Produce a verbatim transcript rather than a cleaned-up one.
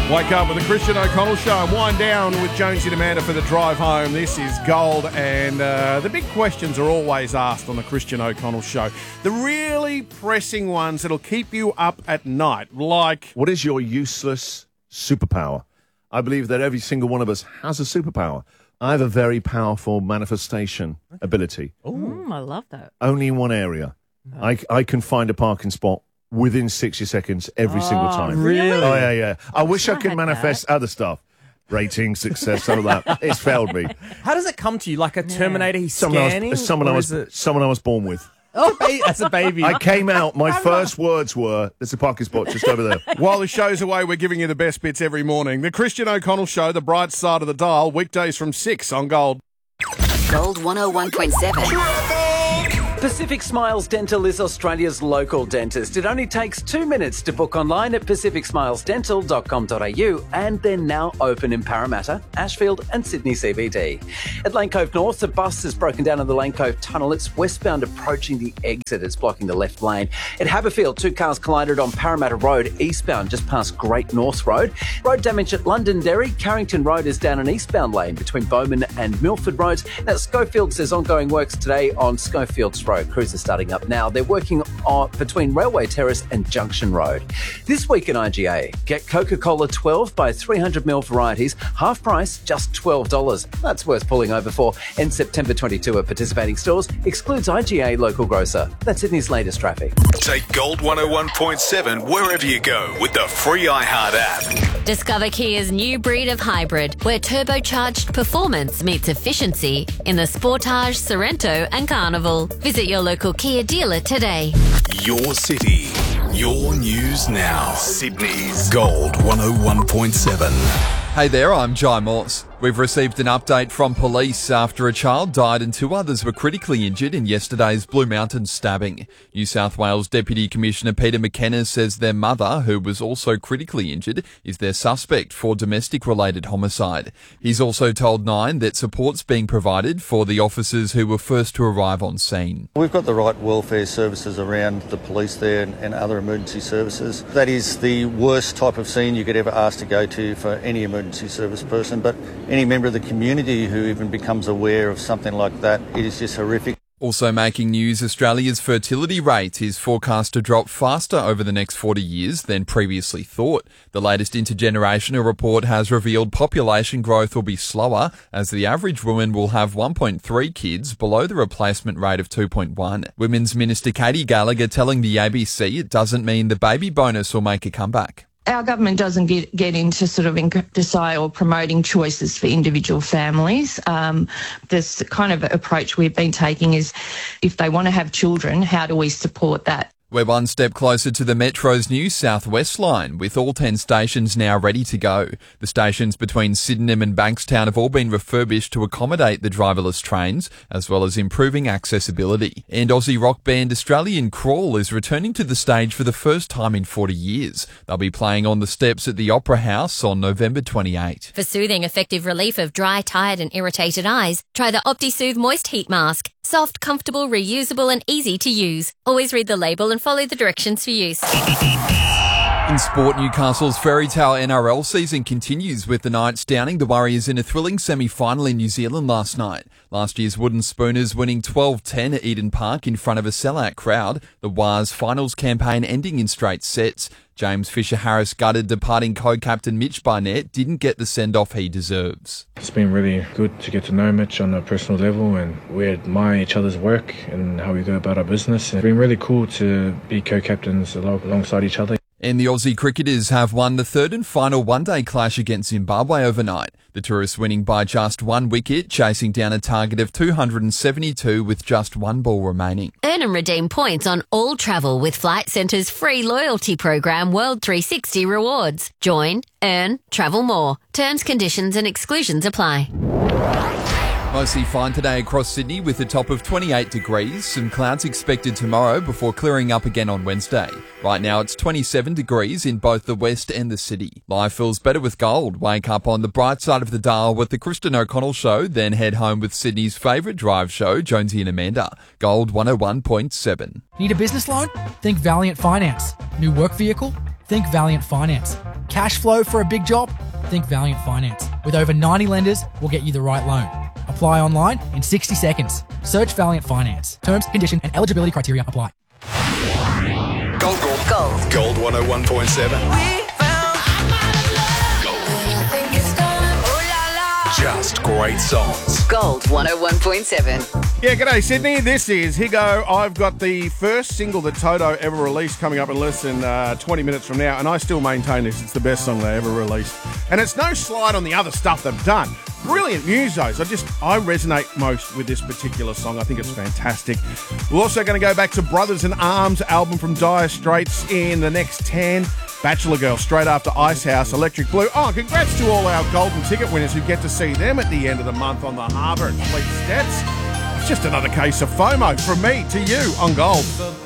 Wake up with the Christian O'Connell Show and wind down with Jonesy and Amanda for the drive home. This is gold, and uh, the big questions are always asked on the Christian O'Connell Show. The really pressing ones that'll keep you up at night, like... What is your useless superpower? I believe that every single one of us has a superpower. I have a very powerful manifestation ability. Mm, I love that. Only in one area. Oh. I, I can find a parking spot within sixty seconds every oh, single time. Really? Oh, yeah, yeah. I wish I, I could manifest that. other stuff. Rating, success, all of that. It's failed me. How does it come to you? Like a Terminator he's someone scanning? I was, someone, I was, it... someone I was born with. Oh, that's a baby. I came out, my first words were, there's a parking spot just over there. While the show's away, we're giving you the best bits every morning. The Christian O'Connell Show, the bright side of the dial, weekdays from six on Gold. Gold one oh one point seven. Pacific Smiles Dental is Australia's local dentist. It only takes two minutes to book online at pacific smiles dental dot com dot a u, and they're now open in Parramatta, Ashfield and Sydney C B D. At Lane Cove North, a bus has broken down in the Lane Cove Tunnel. It's westbound approaching the exit. It's blocking the left lane. At Haberfield, two cars collided on Parramatta Road, eastbound, just past Great North Road. Road damage at Londonderry. Carrington Road is down an eastbound lane between Bowman and Milford Roads. Now, Schofield says ongoing works today on Schofield's Road. Crews are starting up now. They're working on between Railway Terrace and Junction Road. This week in I G A, get Coca-Cola twelve by three hundred ml varieties, half price, just twelve dollars. That's worth pulling over for. And September twenty-second at participating stores, excludes I G A local grocer. That's Sydney's latest traffic. Take Gold one oh one point seven wherever you go with the free iHeart app. Discover Kia's new breed of hybrid, where turbocharged performance meets efficiency in the Sportage, Sorento and Carnival. Visit your local Kia dealer today. Your city, your news now. Sydney's Gold one oh one point seven. Hey there, I'm Jai Morse. We've received an update from police after a child died and two others were critically injured in yesterday's Blue Mountain stabbing. New South Wales Deputy Commissioner Peter McKenna says their mother, who was also critically injured, is their suspect for domestic-related homicide. He's also told Nine that support's being provided for the officers who were first to arrive on scene. We've got the right welfare services around the police there and, and other emergency services. That is the worst type of scene you could ever ask to go to for any emergency service person, but any member of the community who even becomes aware of something like that, it is just horrific. Also making news, Australia's fertility rate is forecast to drop faster over the next forty years than previously thought. The latest intergenerational report has revealed population growth will be slower, as the average woman will have one point three kids, below the replacement rate of two point one. Women's Minister Katie Gallagher telling the A B C it doesn't mean the baby bonus will make a comeback. Our government doesn't get, get into sort of decide or promoting choices for individual families. Um, this kind of approach we've been taking is, if they want to have children, how do we support that? We're one step closer to the Metro's new South West line, with all ten stations now ready to go. The stations between Sydenham and Bankstown have all been refurbished to accommodate the driverless trains, as well as improving accessibility. And Aussie rock band Australian Crawl is returning to the stage for the first time in forty years. They'll be playing on the steps at the Opera House on November twenty-eighth. For soothing, effective relief of dry, tired and irritated eyes, try the OptiSoothe Moist Heat Mask. Soft, comfortable, reusable and easy to use. Always read the label and follow the directions for use. In sport, Newcastle's fairy tale N R L season continues, with the Knights downing the Warriors in a thrilling semi-final in New Zealand last night. Last year's Wooden Spooners winning twelve ten at Eden Park in front of a sellout crowd. The Wars finals campaign ending in straight sets. James Fisher-Harris gutted departing co-captain Mitch Barnett didn't get the send-off he deserves. It's been really good to get to know Mitch on a personal level, and we admire each other's work and how we go about our business. It's been really cool to be co-captains alongside each other. And the Aussie cricketers have won the third and final one-day clash against Zimbabwe overnight. The tourists winning by just one wicket, chasing down a target of two hundred seventy-two with just one ball remaining. Earn and redeem points on all travel with Flight Centre's free loyalty program World three sixty Rewards. Join, earn, travel more. Terms, conditions and exclusions apply. Mostly fine today across Sydney with a top of twenty-eight degrees. Some clouds expected tomorrow before clearing up again on Wednesday. Right now it's twenty-seven degrees in both the west and the city. Life feels better with gold. Wake up on the bright side of the dial with the Christian O'Connell Show, then head home with Sydney's favourite drive show, Jonesy and Amanda. Gold one oh one point seven. Need a business loan? Think Valiant Finance. New work vehicle? Think Valiant Finance. Cash flow for a big job? Think Valiant Finance. With over ninety lenders, we'll get you the right loan. Apply online in sixty seconds. Search Valiant Finance. Terms, condition, and eligibility criteria apply. Gold, gold, gold. Gold one oh one point seven. Just great songs. Gold one oh one point seven. Yeah, g'day Sydney. This is Higo. I've got the first single that Toto ever released coming up in less than uh, twenty minutes from now, and I still maintain this. It's the best song they ever released. And it's no slide on the other stuff they've done. Brilliant musos. I just, I resonate most with this particular song. I think it's fantastic. We're also going to go back to Brothers in Arms album from Dire Straits in the next ten. Bachelor Girl straight after Icehouse, Electric Blue. Oh, congrats to all our golden ticket winners who get to see them at the end of the month on the harbour at Fleet Steps. It's just another case of FOMO from me to you on Gold.